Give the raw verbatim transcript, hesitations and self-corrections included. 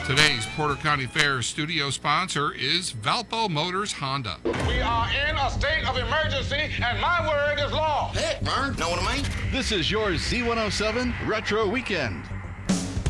Today's Porter County Fair studio sponsor is Valpo Motors Honda. We are in a state of emergency, and my word is law. Heck, Vern, know what I mean? This is your Z one oh seven Retro Weekend.